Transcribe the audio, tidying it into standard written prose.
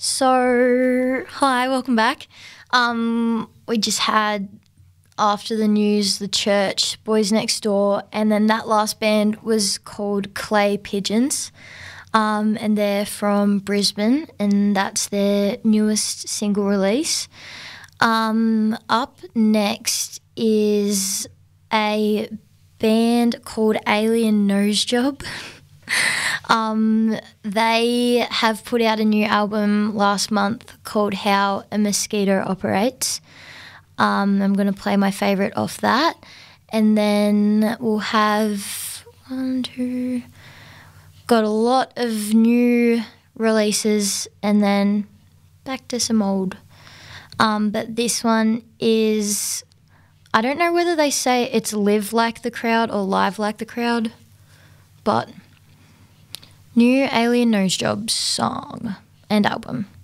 So, hi, welcome back. We just had, after the news, The Church, Boys Next Door, and then that last band was called Clay Pigeons, and they're from Brisbane, and that's their newest single release. Up next is a band called Alien Nosejob. They have put out a new album last month called How a Mosquito Operates. I'm going to play my favourite off that. And then we'll have got a lot of new releases and then back to some old. But this one is, I don't know whether they say it's Live Like the Crowd or Live Like the Crowd, but new Alien Nosejob song and album.